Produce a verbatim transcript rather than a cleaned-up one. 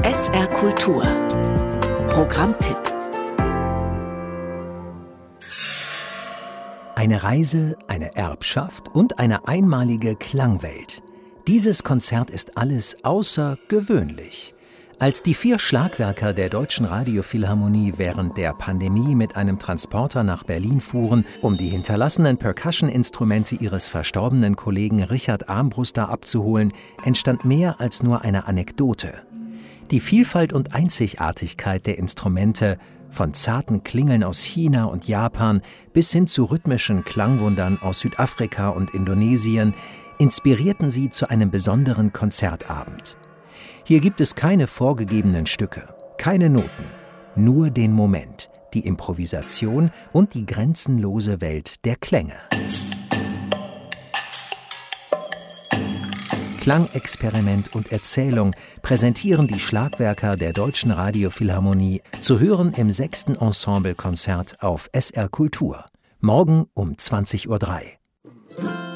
S R Kultur. Programmtipp. Eine Reise, eine Erbschaft und eine einmalige Klangwelt. Dieses Konzert ist alles außergewöhnlich. Als die vier Schlagwerker der Deutschen Radiophilharmonie während der Pandemie mit einem Transporter nach Berlin fuhren, um die hinterlassenen Percussion-Instrumente ihres verstorbenen Kollegen Richard Armbruster abzuholen, entstand mehr als nur eine Anekdote. Die Vielfalt und Einzigartigkeit der Instrumente, von zarten Klingeln aus China und Japan bis hin zu rhythmischen Klangwundern aus Südafrika und Indonesien, inspirierten sie zu einem besonderen Konzertabend. Hier gibt es keine vorgegebenen Stücke, keine Noten, nur den Moment, die Improvisation und die grenzenlose Welt der Klänge. Klangexperiment und Erzählung präsentieren die Schlagwerker der Deutschen Radiophilharmonie, zu hören im sechsten Ensemblekonzert auf S R Kultur. Morgen um zwanzig Uhr drei.